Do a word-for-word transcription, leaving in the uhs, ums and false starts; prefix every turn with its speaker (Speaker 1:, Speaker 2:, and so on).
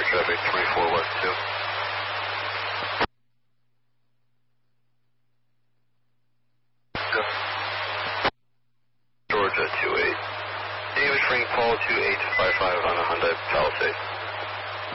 Speaker 1: traffic twenty-four West two. Georgia two eight. David Frank Paul two eight five five on the Hyundai Palisade.